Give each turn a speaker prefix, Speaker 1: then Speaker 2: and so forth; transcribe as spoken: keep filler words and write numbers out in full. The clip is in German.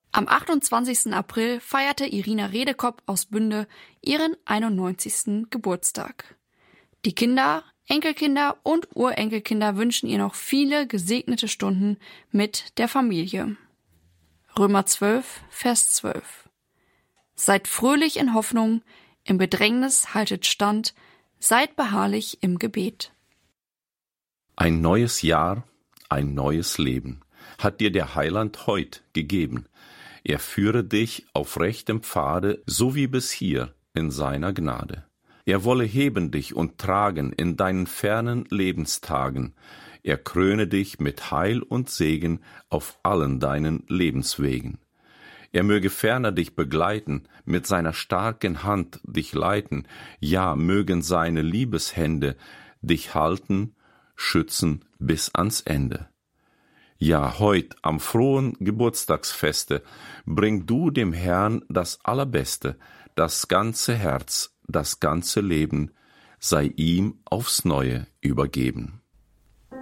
Speaker 1: Am achtundzwanzigsten April feierte Irina Redekop aus Bünde ihren einundneunzigsten Geburtstag. Die Kinder, Enkelkinder und Urenkelkinder wünschen ihr noch viele gesegnete Stunden mit der Familie. Römer zwölf, Vers zwölf. Seid fröhlich in Hoffnung, im Bedrängnis haltet stand, seid beharrlich im Gebet.
Speaker 2: Ein neues Jahr, ein neues Leben hat dir der Heiland heut gegeben. Er führe dich auf rechtem Pfade, so wie bis hier in seiner Gnade. Er wolle heben dich und tragen in deinen fernen Lebenstagen. Er kröne dich mit Heil und Segen auf allen deinen Lebenswegen. Er möge ferner dich begleiten, mit seiner starken Hand dich leiten, ja, mögen seine Liebeshände dich halten, schützen bis ans Ende. Ja, heut am frohen Geburtstagsfeste bring du dem Herrn das Allerbeste, das ganze Herz, das ganze Leben sei ihm aufs Neue übergeben.